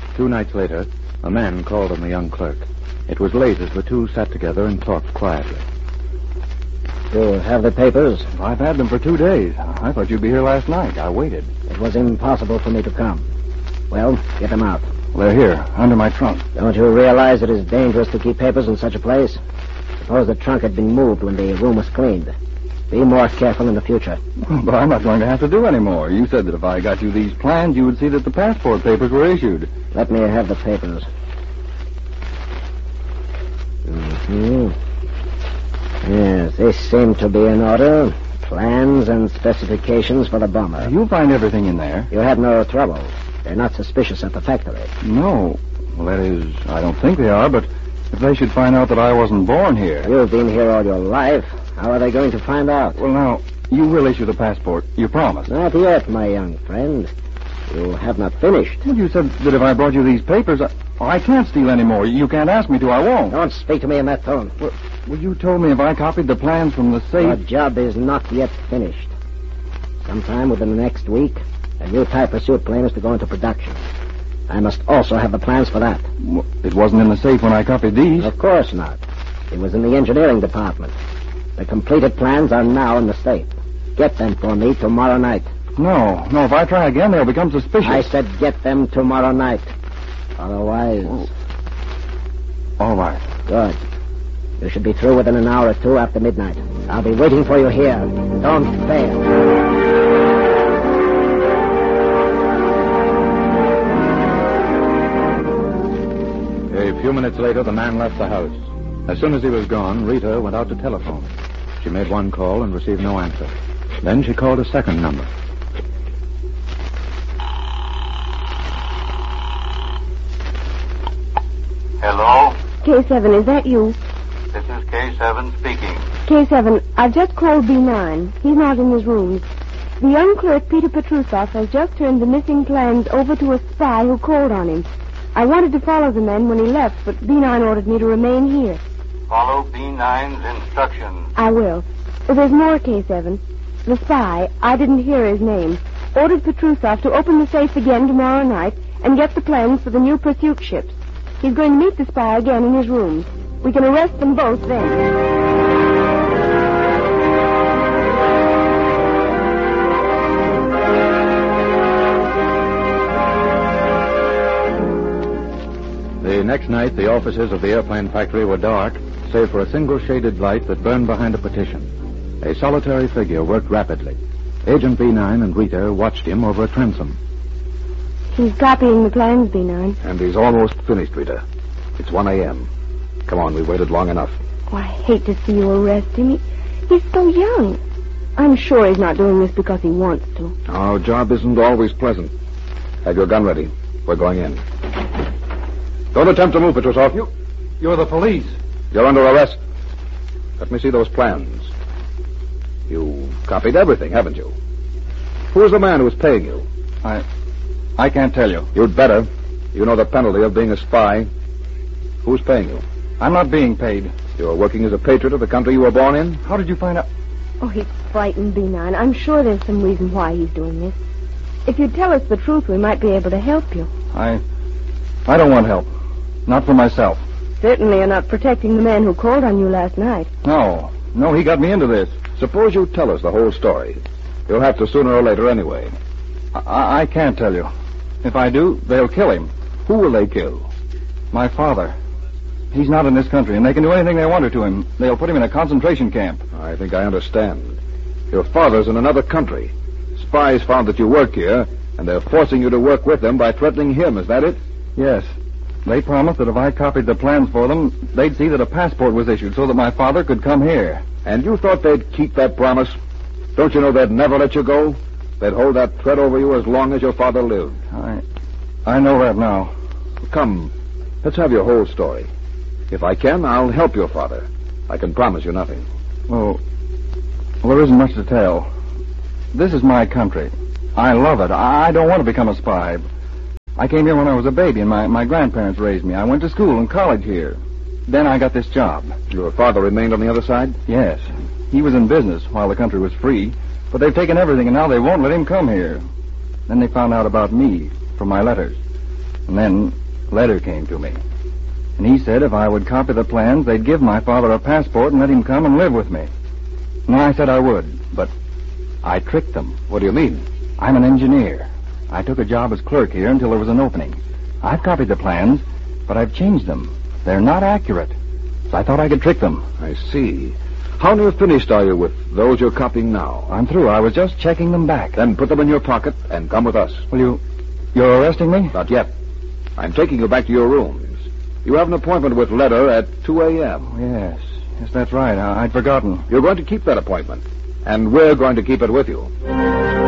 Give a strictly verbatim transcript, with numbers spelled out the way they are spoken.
Two nights later, a man called on the young clerk. It was late as the two sat together and talked quietly. You have the papers? I've had them for two days. I thought you'd be here last night. I waited. It was impossible for me to come. Well, get them out. They're here, under my trunk. Don't you realize it is dangerous to keep papers in such a place? Suppose the trunk had been moved when the room was cleaned. Be more careful in the future. But I'm not going to have to do any more. You said that if I got you these plans, you would see that the passport papers were issued. Let me have the papers. Mm-hmm. Yes, they seem to be in order. Plans and specifications for the bomber. You'll find everything in there. You had no trouble. They're not suspicious at the factory. No. Well, that is, I don't think they are, but if they should find out that I wasn't born here... You've been here all your life. How are they going to find out? Well, now, you will issue the passport. You promise. Not yet, my young friend. You have not finished. Well, you said that if I brought you these papers, I, I can't steal any more. You can't ask me to. I won't. Don't speak to me in that tone. Well, well, you told me if I copied the plans from the safe... Your job is not yet finished. Sometime within the next week, a new type pursuit plane is to go into production. I must also have the plans for that. Well, it wasn't in the safe when I copied these. Of course not. It was in the engineering department. The completed plans are now in the safe. Get them for me tomorrow night. No, no, if I try again, they'll become suspicious. I said get them tomorrow night. Otherwise... Oh. All right. Good. You should be through within an hour or two after midnight. I'll be waiting for you here. Don't fail. A few minutes later, the man left the house. As soon as he was gone, Rita went out to telephone. She made one call and received no answer. Then she called a second number. Hello? K seven, is that you? This is K seven speaking. K seven, I've just called B nine. He's not in his rooms. The young clerk, Peter Petrusov, has just turned the missing plans over to a spy who called on him. I wanted to follow the men when he left, but B nine ordered me to remain here. Follow B nine's instructions. I will. But there's more, K seven. The spy, I didn't hear his name, ordered Petrusov to open the safe again tomorrow night and get the plans for the new pursuit ships. He's going to meet the spy again in his rooms. We can arrest them both then. The next night, the offices of the airplane factory were dark, save for a single shaded light that burned behind a partition. A solitary figure worked rapidly. Agent B nine and Rita watched him over a transom. He's copying the plans, B nine. And he's almost finished, Rita. It's one a.m. Come on, we waited long enough. Oh, I hate to see you arrest him. He, he's so young. I'm sure he's not doing this because he wants to. Our job isn't always pleasant. Have your gun ready. We're going in. Don't attempt to move, Petrusov. You, You're the police. You're under arrest. Let me see those plans. You copied everything, haven't you? Who is the man who's paying you? I... I can't tell you. You'd better. You know the penalty of being a spy. Who's paying you? I'm not being paid. You're working as a patriot of the country you were born in? How did you find out? Oh, he's frightened, B nine. I'm sure there's some reason why he's doing this. If you'd tell us the truth, we might be able to help you. I... I don't want help. Not for myself. Certainly you're not protecting the man who called on you last night. No. No, he got me into this. Suppose you tell us the whole story. You'll have to sooner or later anyway. I, I can't tell you. If I do, they'll kill him. Who will they kill? My father. He's not in this country, and they can do anything they want to him. They'll put him in a concentration camp. I think I understand. Your father's in another country. Spies found that you work here, and they're forcing you to work with them by threatening him. Is that it? Yes. They promised that if I copied the plans for them, they'd see that a passport was issued so that my father could come here. And you thought they'd keep that promise? Don't you know they'd never let you go? They'd hold that threat over you as long as your father lived. I... I know that now. Come, let's have your whole story. If I can, I'll help your father. I can promise you nothing. Well, well, there isn't much to tell. This is my country. I love it. I don't want to become a spy. I came here when I was a baby, and my, my grandparents raised me. I went to school and college here. Then I got this job. Your father remained on the other side? Yes. He was in business while the country was free, but they've taken everything, and now they won't let him come here. Then they found out about me from my letters. And then, letter came to me. And he said if I would copy the plans, they'd give my father a passport and let him come and live with me. And I said I would, but I tricked them. What do you mean? I'm an engineer. I took a job as clerk here until there was an opening. I've copied the plans, but I've changed them. They're not accurate. So I thought I could trick them. I see. How near finished are you with those you're copying now? I'm through. I was just checking them back. Then put them in your pocket and come with us. Will you... You're arresting me? Not yet. I'm taking you back to your rooms. You have an appointment with Letter at two a.m. Yes. Yes, that's right. I- I'd forgotten. You're going to keep that appointment, and we're going to keep it with you.